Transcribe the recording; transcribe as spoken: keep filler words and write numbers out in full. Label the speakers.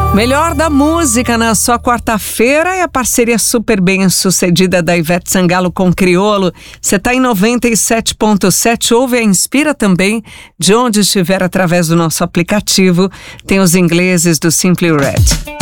Speaker 1: Melhor da música na sua quarta-feira é a parceria super bem sucedida da Ivete Sangalo com Criolo. Você tá em noventa e sete ponto sete, ouve a Inspira também, de onde estiver através do nosso aplicativo. Tem os ingleses do Simply Red.